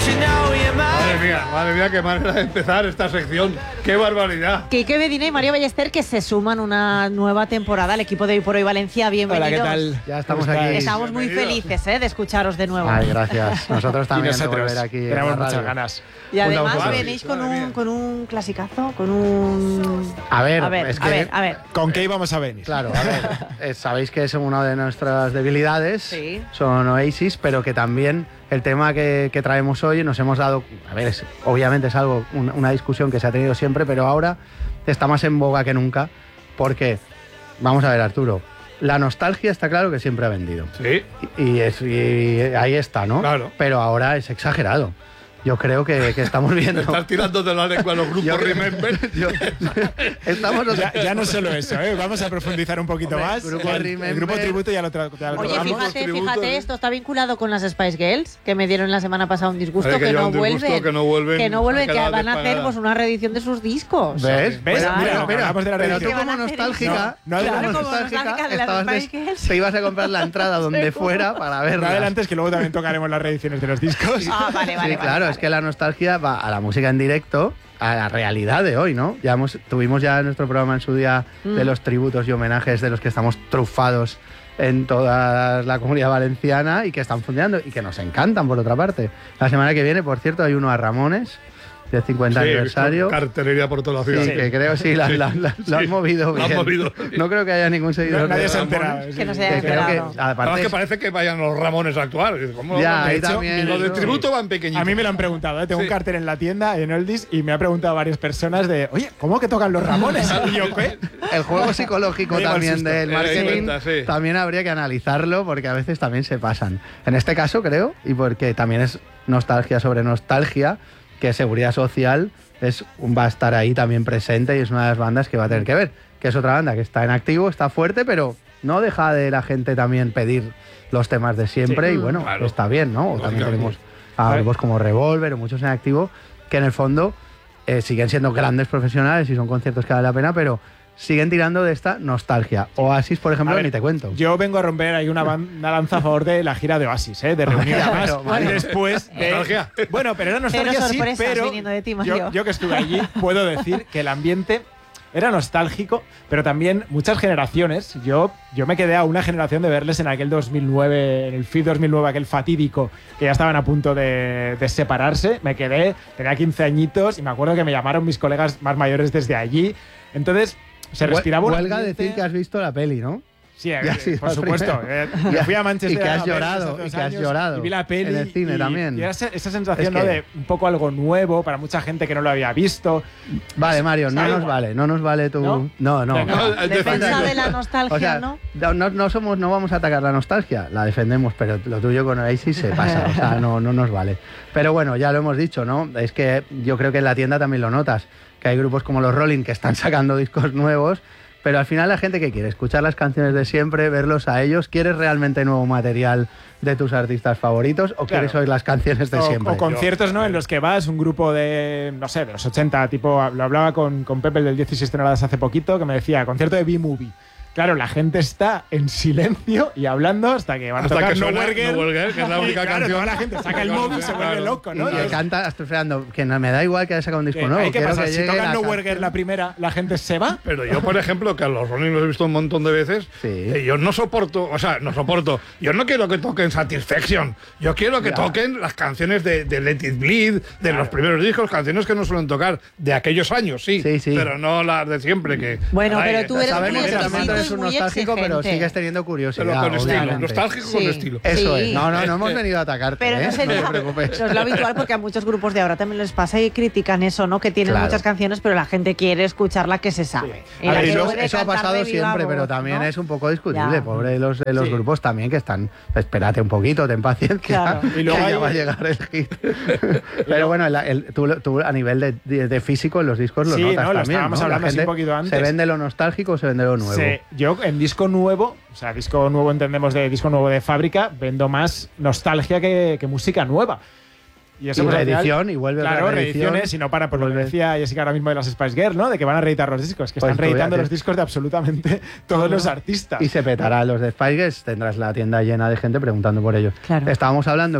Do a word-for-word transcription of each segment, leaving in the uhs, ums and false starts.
Madre mía, madre mía, qué manera de empezar esta sección. ¡Qué barbaridad! Quique Medina y Mario Ballester, que se suman una nueva temporada al equipo de Hoy por Hoy Valencia. Bienvenidos. Hola, ¿qué tal? Ya estamos aquí. Estamos muy felices ¿eh? de escucharos de nuevo. Ay, gracias. Nosotros también y nosotros de volver aquí. tenemos muchas ganas. Y además Punta venís con un, con un clasicazo, con un... A ver, a ver, es a que, ver, a ver. ¿Con qué íbamos a venir? Claro, a ver, eh, sabéis que es una de nuestras debilidades, Sí. son Oasis, pero que también el tema que, que traemos hoy nos hemos dado, a ver, es- obviamente es algo, un- una discusión que se ha tenido siempre, pero ahora está más en boga que nunca, porque, vamos a ver, Arturo, la nostalgia está claro que siempre ha vendido. Sí. Y, y es- y ahí está, ¿no? Claro. Pero ahora es exagerado. Yo creo que, que estamos viendo... Estás tirando de la lengua a los grupos Yo- Remember. Yo- estamos Ya, ya no solo eso, ¿eh? Vamos a profundizar un poquito Hombre, más. grupo el, Remember. el grupo tributo ya lo, tra ya lo Oye, tocamos. fíjate, tributos, fíjate, ¿eh? esto está vinculado con las Spice Girls, que me dieron la semana pasada un disgusto, Parece que que, no llevan un disgusto, vuelven, que no vuelven, que no vuelven, han que quedado van a hacer despagadas. pues, una reedición de sus discos. ¿Ves? ¿Ves? Claro. Mira, Mira, hablamos de la pero reedición. tú como ¿Qué van a hacer nostálgica, No, no tú como adelantes. Claro, como nostálgica, nostálgica de las estabas Spice des- Girls. te ibas a comprar la entrada donde fuera para No verla. adelantes, que luego también tocaremos las reediciones de los discos. Ah, vale, vale. Sí, vale, claro, vale. es que la nostalgia va a la música en directo, a la realidad de hoy, ¿no? Ya hemos, tuvimos ya nuestro programa en su día de Mm. los tributos y homenajes de los que estamos trufados en toda la comunidad valenciana y que están funcionando y que nos encantan, por otra parte. La semana que viene, por cierto, hay uno a Ramones, del cincuenta Sí, aniversario. cartelería por toda la ciudad. Sí, que creo sí, la, Sí. la- la- lo han Sí. movido Lo han bien. movido. No creo que haya ningún seguidor. No, nadie de se ha Ramones. enterado. Que no se Que haya creo que, enterado. aparte, Además que parece que vayan los Ramones a actuar. ¿Cómo? Ya, De ahí hecho, también, los de eso. tributo van pequeñitos. A mí me lo han preguntado, ¿eh? Tengo Sí. un cartel en la tienda, en Oldies, y me ha preguntado varias personas de, oye, ¿cómo que tocan los Ramones? Y yo, ¿qué? el juego psicológico Me lleva el también susto. del Me doy marketing cuenta, sí. también habría que analizarlo porque a veces también se pasan. En este caso creo, y porque también es nostalgia sobre nostalgia, que Seguridad Social es, va a estar ahí también presente y es una de las bandas que va a tener que ver, que es otra banda que está en activo, está fuerte, pero no deja de la gente también pedir los temas de siempre Sí. y bueno, Claro. está bien, ¿no? O también Lógicamente. tenemos a A ver. grupos como Revolver o muchos en activo que en el fondo eh, siguen siendo grandes profesionales y son conciertos que vale la pena, pero siguen tirando de esta nostalgia. Oasis, por ejemplo, A ver, ni te cuento. Yo vengo a romper ahí una, ban- una lanza a favor de la gira de Oasis, ¿eh? De reunir Ya, además pero, Mario. después de... Nostalgia. Bueno, pero era nostalgia Pero sí, sorpresas pero viniendo de ti, Mario. yo, yo que estuve allí puedo decir que el ambiente era nostálgico, pero también muchas generaciones. Yo, yo me quedé a una generación de verles en aquel dos mil nueve, en el F I dos mil nueve, aquel fatídico, que ya estaban a punto de, de separarse. Me quedé, tenía quince añitos y me acuerdo que me llamaron mis colegas más mayores desde allí. Entonces, se Hue- respiraba un Huelga ambiente- decir que has visto la peli, ¿no? Sí, eh, Ya has sido por la supuesto. primera. Eh, yo fui a Manchester Y que has a ver llorado, hace dos y que has años llorado y vi la peli en el cine y- también. y era esa, esa sensación, Es ¿no? que- de un poco algo nuevo para mucha gente que no lo había visto. Vale, Mario, no Da nos igual. vale, no nos vale tu... ¿No? No, no. Venga. No, el Defensa defensa- de la nostalgia, O sea, ¿no? no, no, no somos, no vamos a atacar la nostalgia, la defendemos, pero lo tuyo con Oasis se pasa, o sea, no, no nos vale. Pero bueno, ya lo hemos dicho, ¿no? Es que yo creo que en la tienda también lo notas, que hay grupos como los Rolling que están sacando discos nuevos, pero al final la gente que quiere escuchar las canciones de siempre, verlos a ellos, ¿quieres realmente nuevo material de tus artistas favoritos o quieres oír las canciones de O, siempre? o conciertos, ¿no? En los que vas, un grupo de, no sé, de los ochenta, tipo, lo hablaba con, con Pepe el del dieciséis toneladas hace poquito, que me decía, concierto de B-Movie. Claro, la gente está en silencio y hablando hasta que van Hasta a tocar que No suena Worker. No Worker, que es la Y única claro, canción. toda la gente saca el móvil y se vuelve Claro. loco, Y ¿no? que Entonces, canta, estoy esperando, que no me da igual que haya sacado un disco eh, nuevo, ¿qué quiero pasa? que Si llegue tocan la No canción. Worker la primera, ¿la gente se va? Pero yo, por ejemplo, que a los Rolling los he visto un montón de veces, Sí. eh, yo no soporto, o sea, no soporto, yo no quiero que toquen Satisfaction, yo quiero que Ya. toquen las canciones de, de Let It Bleed, de los primeros discos, canciones que no suelen tocar, de aquellos años, sí, Sí, sí. pero no las de siempre. Que, Bueno, Ay, pero tú eres Sabemos muy que también exquisito eres y un muy nostálgico, pero exigente. sigues teniendo curiosidad. pero con estilo, obviamente. nostálgico con Sí. estilo. Eso Sí. es. No, no, no hemos venido a atacarte, Pero ¿eh? no sería, te preocupes. no es lo habitual porque a muchos grupos de ahora también les pasa y critican eso, ¿no? Que tienen Claro. muchas canciones, pero la gente quiere escuchar la que se sabe. Y A la ver, que y luego puede Eso ha cantar pasado de viva siempre, voz, pero también ¿no? es un poco discutible. Ya. Pobre de los, de los Sí. grupos también que están. Espérate un poquito, ten paciencia. Claro. Y luego que hay- ya va a llegar el hit. Pero bueno, el- el- tú, tú a nivel de, de- de físico en los discos lo Sí, notas no, lo también. estábamos ¿no? La hablando así gente un poquito antes. ¿Se vende lo nostálgico o se vende lo nuevo? Sí, yo en disco nuevo, o sea, disco nuevo entendemos de disco nuevo de fábrica, vendo más nostalgia que, que música nueva. Y pues, al final- reedición, y vuelve Claro, otra reedición. reediciones, y no para por lo que Vuelve. decía Jessica ahora mismo de las Spice Girls, ¿no? De que van a reeditar los discos, que Pues están tú ya reeditando te- los discos de absolutamente todos los artistas. Y se petará los de Spice Girls, tendrás la tienda llena de gente preguntando por ellos. Claro. Estábamos hablando que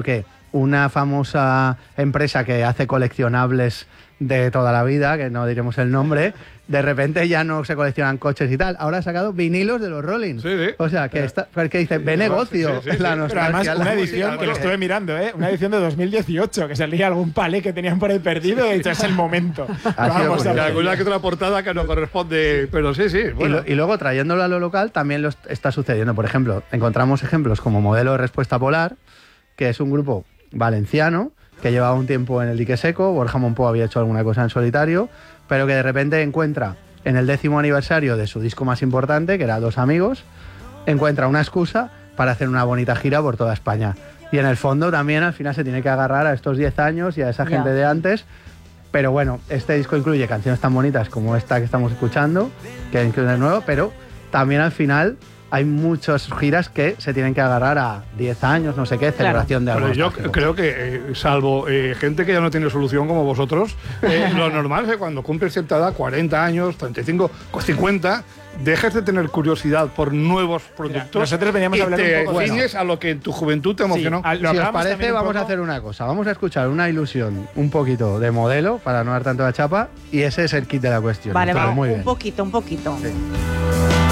una famosa empresa que hace coleccionables de toda la vida, que no diremos el nombre, de repente ya no se coleccionan coches y tal. Ahora ha sacado vinilos de los Rolling. Sí, sí. O sea, que, está, que dice, ve negocio. Sí, sí, sí. La Pero nostalgia, además, la una música, edición que lo porque- estuve mirando, ¿eh? Una edición de dos mil dieciocho, que salía algún palé que tenían por ahí perdido y he dicho, es el momento. sido Vamos a curioso. ver. Alguna que otra portada que no corresponde, pero sí, sí. Y, Bueno. lo- y luego, trayéndolo a lo local, también lo est- está sucediendo. Por ejemplo, encontramos ejemplos como Modelo de Respuesta Polar, que es un grupo valenciano que llevaba un tiempo en el dique seco. Borja Monpó había hecho alguna cosa en solitario, pero que de repente encuentra, en el décimo aniversario de su disco más importante, que era Dos Amigos, encuentra una excusa para hacer una bonita gira por toda España. Y en el fondo también al final se tiene que agarrar a estos diez años y a esa Ya. gente de antes. Pero bueno, este disco incluye canciones tan bonitas como esta que estamos escuchando, que incluye el nuevo, pero también al final hay muchas giras que se tienen que agarrar a diez años, no sé qué, celebración de algo. Pero yo nostálgico. creo que, eh, salvo eh, gente que ya no tiene solución como vosotros, eh, lo normal es que cuando cumples cierta edad, cuarenta años, treinta y cinco, cincuenta, dejes de tener curiosidad por nuevos productos nosotros veníamos y a hablar te un poco de- ciñes a lo que en tu juventud te Sí, emocionó. al- lo Si os hablábamos parece, también un vamos a poco- hacer una cosa. Vamos a escuchar una ilusión un poquito de Modelo, para no dar tanto la chapa, y ese es el kit de la cuestión. Vale, Entonces, va, muy un bien. poquito, un poquito. Sí.